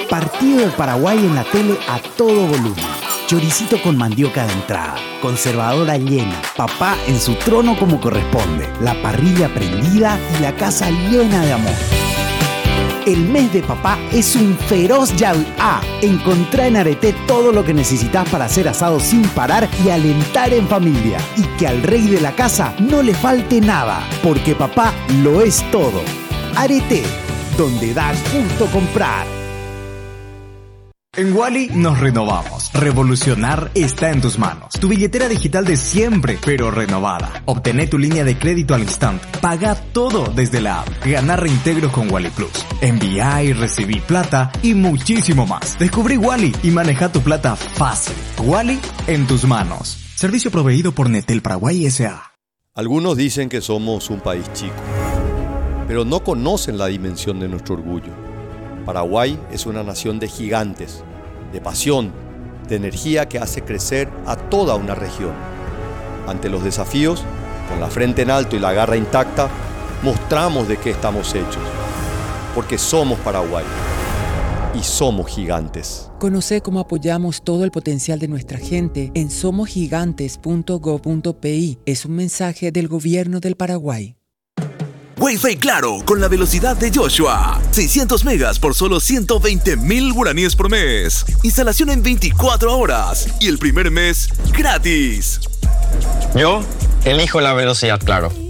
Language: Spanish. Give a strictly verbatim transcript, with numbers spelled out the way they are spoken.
Partido de Paraguay en la tele a todo volumen. Choricito con mandioca de entrada, conservadora llena, papá en su trono como corresponde, la parrilla prendida y la casa llena de amor. El mes de papá es un feroz yal'á. Encontrá en Areté todo lo que necesitas para hacer asado sin parar y alentar en familia. Y que al rey de la casa no le falte nada, porque papá lo es todo. Areté, donde da gusto comprar. En Wally nos renovamos. Revolucionar está en tus manos. Tu billetera digital de siempre, pero renovada. Obtené tu línea de crédito al instante. Paga todo desde la app. Ganar reintegros con Wally Plus. Envía y recibí plata y muchísimo más. Descubrí Wally y maneja tu plata fácil. Wally en tus manos. Servicio proveído por Netel Paraguay S A Algunos dicen que somos un país chico, pero no conocen la dimensión de nuestro orgullo. Paraguay es una nación de gigantes, de pasión, de energía que hace crecer a toda una región. Ante los desafíos, con la frente en alto y la garra intacta, mostramos de qué estamos hechos. Porque somos Paraguay y somos gigantes. Conoce cómo apoyamos todo el potencial de nuestra gente en somos gigantes punto gob punto pi. Es un mensaje del Gobierno del Paraguay. Wi-Fi Claro, con la velocidad de Joshua. seiscientos megas por solo ciento veinte mil guaraníes por mes. Instalación en veinticuatro horas. Y el primer mes, gratis. Yo elijo la velocidad Claro.